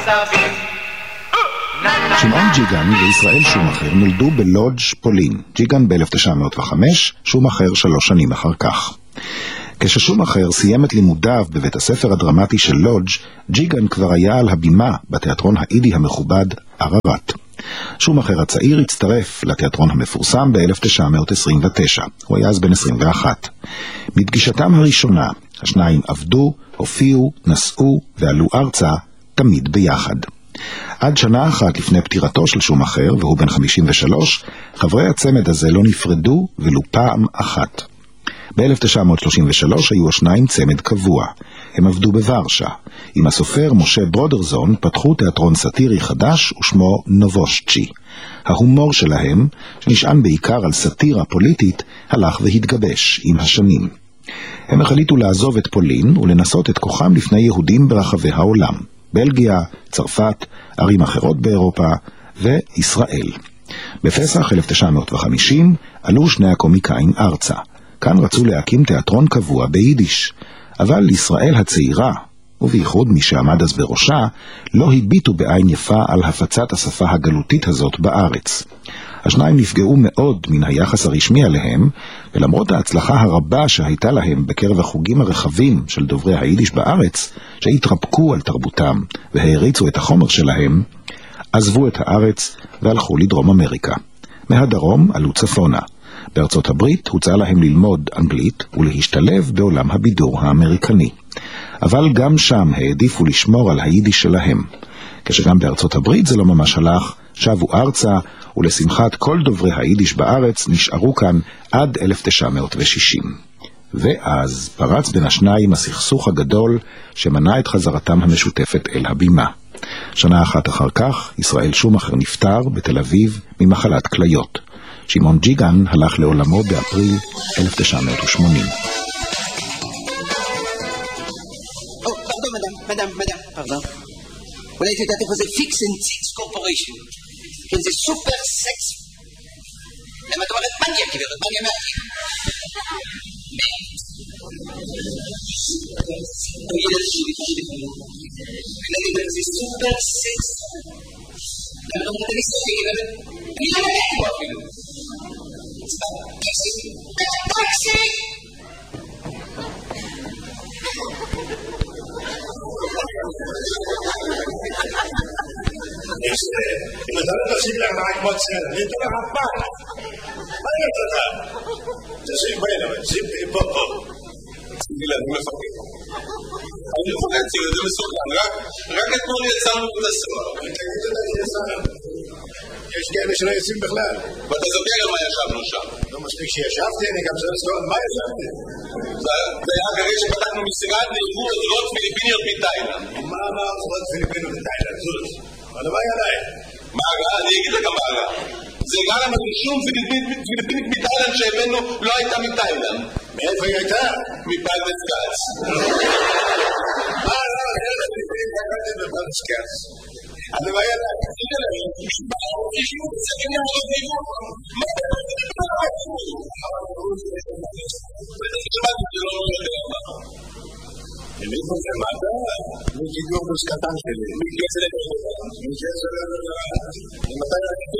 שמעון ג'יגן וישראל שומאחר נולדו בלודג' פולין, ג'יגן ב-1905, שומאחר 3 שנים אחר כך. כששומאחר סיים את לימודיו בבית הספר הדרמטי של לודג', ג'יגן כבר היה על הבימה בתיאטרון האידי המכובד ערבת. שומאחר הצעיר הצטרף לתיאטרון המפורסם ב-1929, הוא היה אז בן 21. מפגישתם הראשונה, השניים עבדו, הופיעו, נסעו ועלו ארצה תמיד ביחד. עד שנה אחת לפני פטירתו של שומאחר, והוא בן 53, חברי הצמד הזה לא נפרדו ולו פעם אחת. ב-1933 היו השניים צמד קבוע. הם עבדו בוורשה. עם הסופר משה ברודרזון פתחו תיאטרון סאטירי חדש ושמו נובושצ'י. ההומור שלהם, שנשען בעיקר על סאטירה פוליטית, הלך והתגבש עם השנים. הם החליטו לעזוב את פולין ולנסות את כוחם לפני יהודים ברחבי העולם. בלגיה, צרפת, ערים אחרות באירופה וישראל. בפסח 1950 עלו שני הקומיקאים ארצה. כאן רצו להקים תיאטרון קבוע ביידיש, אבל ישראל הצעירה, ובייחוד מי שעמד אז בראשה, לא הביטו בעין יפה על הפצת השפה הגלותית הזאת בארץ. השניים נפגעו מאוד מן היחס הרשמי עליהם, ולמרות ההצלחה הרבה שהייתה להם בקרב החוגים הרחבים של דוברי היידיש בארץ, שהתרפקו על תרבותם והריצו את החומר שלהם, עזבו את הארץ והלכו לדרום אמריקה. מהדרום עלו צפונה. בארצות הברית הוצע להם ללמוד אנגלית ולהשתלב בעולם הבידור האמריקני. אבל גם שם העדיפו לשמור על היידיש שלהם. כשגם בארצות הברית זה לא ממש הלך, שבו ארצה, ולשמחת כל דוברי היידיש בארץ נשארו כאן עד 1960. ואז פרץ בין השניים הסכסוך הגדול שמנע את חזרתם המשותפת אל הבימה. שנה אחת אחר כך ישראל שומאחר נפטר בתל אביב ממחלת כליות. שמעון ג'יגן הלך לעולמו באפריל 1980. פרדון. אולי תדעת איפה זה פיקס אנד סיקס קורפוריישן. זה סופר סקס. למה את אומרת מניה, גברת? מניה מהכי. זה סופר סקס. למה את אומרת אני סופר, גברת? אני לא יודעת פה אפילו. טקסי. טקסי! אם אתה לא תשים לך רק מוצר, אני אתן לך פק. מה אני רוצה לך? תשים בין, אבל שים פה. תשימי לה, אני מפקד. אני מפקד, זה מסוכן. רק אתמול יצאנו את הסוהר. תגיד אותה, אני יצאנו. יש כאלה שלא יוצאים בכלל. ואתה זוכר על מה ישבנו שם. לא מספיק שישבתי, אני גם צריך לזכור על מה ישבתי. זה היה אחרי שפתחנו משרד ליבוא עוזרות פיליפיניות מתאילנד. מה אמר עוזרות פיליפיניות מתאילנד? זאת. אבל מה היה להם? מה הרע? אני אגיד לך מה הרע. זה הרע לנו שום פיליפינית מתאילנד שהבאנו לא הייתה מתאילנד. מאיפה היא הייתה? מפלדס גץ. מה הרע? אני פיליפינית מתאילנד בפלדס גץ. אבל מה היה להם? איפה זה? מה אתה? מגידור בוס קטן שלי. מגזר. מתי רק